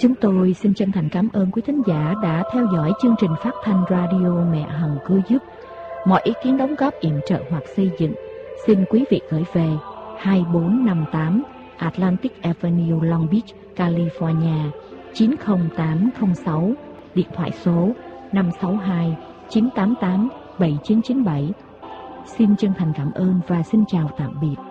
Chúng tôi xin chân thành cảm ơn quý thính giả đã theo dõi chương trình phát thanh radio Mẹ Hằng Cứu Giúp. Mọi ý kiến đóng góp yểm trợ hoặc xây dựng, xin quý vị gửi về 2458 Atlantic Avenue, Long Beach, California 90806, điện thoại số 562 988 7997. Xin chân thành cảm ơn và xin chào tạm biệt.